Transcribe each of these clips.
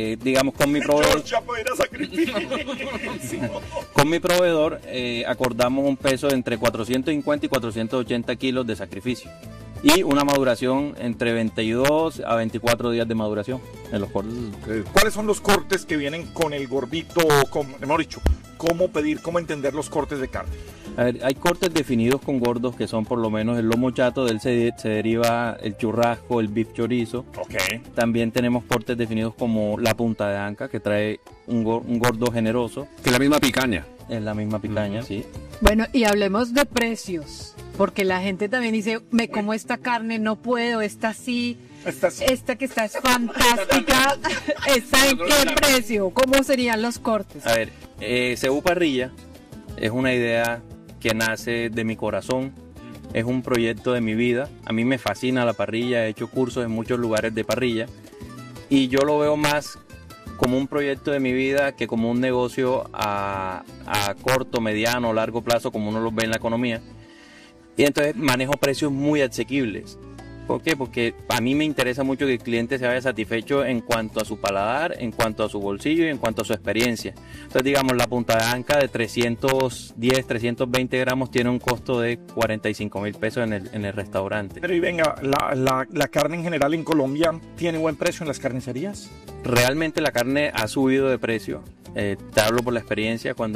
Digamos, con mi proveedor, con mi proveedor acordamos un peso de entre 450 y 480 kilos de sacrificio y una maduración entre 22 a 24 días de maduración en los cortes. ¿Cuáles son los cortes que vienen con el gordito? Mejor dicho, ¿cómo entender los cortes de carne? A ver, hay cortes definidos con gordos que son por lo menos el lomo chato, del se deriva el churrasco, el beef chorizo. Okay. También tenemos cortes definidos como la punta de anca, que trae un gordo generoso. Que es la misma picaña. Es la misma picaña, sí. Bueno, y hablemos de precios, porque la gente también dice, me como esta carne, no puedo, esta sí. Esta que está es fantástica. ¿Está en qué precio? ¿Cómo serían los cortes? A ver, Cebú Parrilla es una idea que nace de mi corazón, es un proyecto de mi vida. A mí me fascina la parrilla, he hecho cursos en muchos lugares de parrilla y yo lo veo más como un proyecto de mi vida que como un negocio a corto, mediano, largo plazo, como uno lo ve en la economía. Y entonces manejo precios muy asequibles. ¿Por qué? Porque a mí me interesa mucho que el cliente se vaya satisfecho en cuanto a su paladar, en cuanto a su bolsillo y en cuanto a su experiencia. Entonces, digamos, la punta de anca de 310, 320 gramos tiene un costo de 45,000 pesos en el restaurante. Pero y venga, la carne en general en Colombia ¿tiene buen precio en las carnicerías? Realmente la carne ha subido de precio. Te hablo por la experiencia. Cuando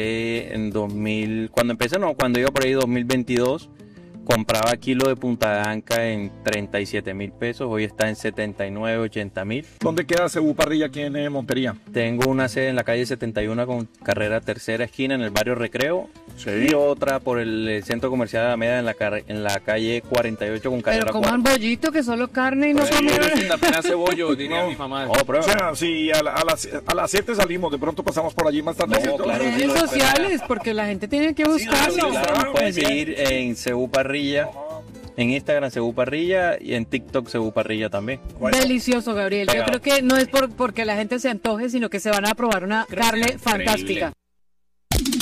iba por ahí 2022, compraba kilo de punta de anca en 37,000 pesos, hoy está en 79, 80,000. ¿Dónde queda Cebú Parrilla aquí en Montería? Tengo una sede en la calle 71 con carrera tercera esquina en el barrio Recreo. Sí. Y otra por el centro comercial de Alameda en la calle 48 con carrera. Pero coman bollito, que solo carne y no comen. Apenas cebollo, diría mi mamá. O sea, si a las 7 salimos, de pronto pasamos por allí más tarde. No, claro, redes sociales, porque la gente tiene que buscarlo. Pueden seguir en Cebú Parrilla, en Instagram Cebú Parrilla y en TikTok Cebú Parrilla también. Delicioso, Gabriel. Yo creo que no es porque la gente se antoje, sino que se van a probar una carne fantástica.